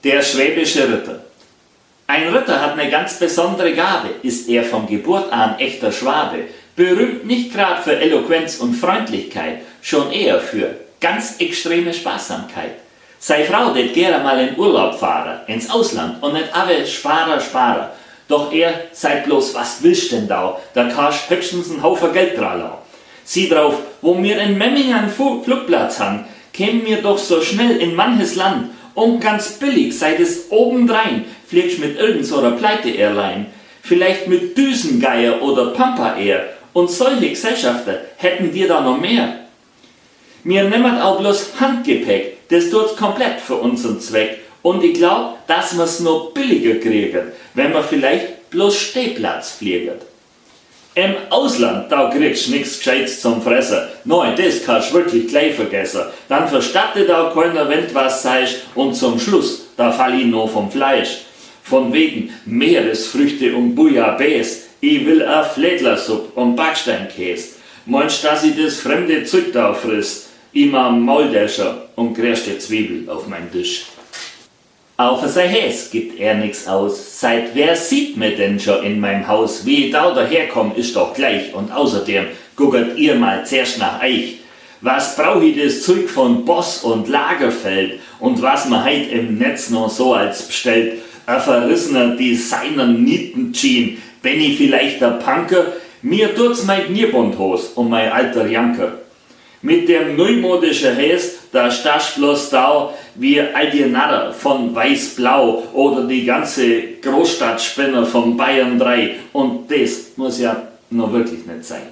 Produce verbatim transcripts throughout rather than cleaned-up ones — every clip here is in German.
Der schwäbische Ritter. Ein Ritter hat eine ganz besondere Gabe, ist er von Geburt an echter Schwabe, berühmt nicht gerade für Eloquenz und Freundlichkeit, schon eher für ganz extreme Sparsamkeit. Sei Frau det gerne mal in Urlaub fahren, ins Ausland und nicht alle Sparer, Sparer. Doch er sei bloß, was willst denn da, da kannst höchstens einen Haufen Geld dran. Sieh drauf, wo wir in Memmingen einen Flugplatz haben, kämen wir doch so schnell in manches Land. Und ganz billig, sei es obendrein, fliegst mit irgend so einer Pleite-Airline, vielleicht mit Düsengeier oder Pampa Air, und solche Gesellschaften hätten wir da noch mehr. Wir nehmen auch bloß Handgepäck, das tut's komplett für unseren Zweck, und ich glaub, dass wir's noch billiger kriegen, wenn wir vielleicht bloß Stehplatz fliegen. Im Ausland, da kriegst nix Gescheites zum Fressen. Nein, das kannst wirklich gleich vergessen. Dann verstattet da keiner, wenn du was sagst, und zum Schluss, da fall ich noch vom Fleisch. Von wegen Meeresfrüchte und Bouillabaisse. Ich will a Flädlersuppe und Backsteinkäse. Meinst, dass ich das fremde Zeug da frisst? Immer Mauldäscher und gerste Zwiebel auf meinem Tisch. Auf sein Häs gibt er nix aus. Seit wer sieht mir denn schon in meinem Haus? Wie ich da daherkomm, ist doch gleich. Und außerdem guckt ihr mal zuerst nach euch. Was brauch ich das Zeug von Boss und Lagerfeld? Und was man heut im Netz noch so als bestellt? Ein verrissener Designer-Nieten-Jean. Bin ich vielleicht der Punker? Mir tut's mein Knierbundhos und mein alter Janker. Mit dem neumodischen Häs, da stachst bloß da wie all die Narrer von Weiß-Blau oder die ganze Großstadtspinner von Bayern drei. Und das muss ja noch wirklich nicht sein.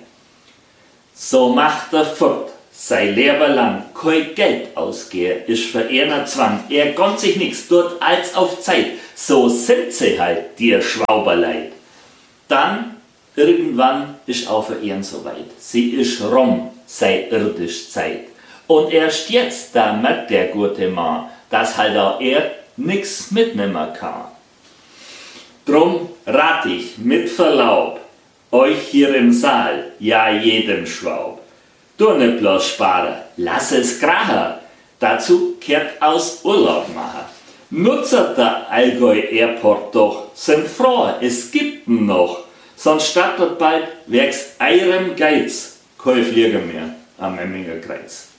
So macht er fort, sei Leben lang kein Geld ausgehe, ist für einer Zwang. Er gönnt sich nix, tut als auf Zeit. So sind sie halt, die Schwauberleid. Dann, irgendwann, ist auch für ihn soweit. Sie ist rum, sei irdisch Zeit. Und erst jetzt, da merkt der gute Mann, dass halt auch er nix mitnehmen kann. Drum rat ich mit Verlaub, euch hier im Saal, ja jedem Schwaub. Du nicht bloß sparen, lass es krachen, dazu kehrt aus Urlaub machen. Nutzet der Allgäu Airport doch, sind froh, es gibt ihn noch, sonst startet bald werks eurem Geiz kein Flieger mehr am Memminger Kreuz.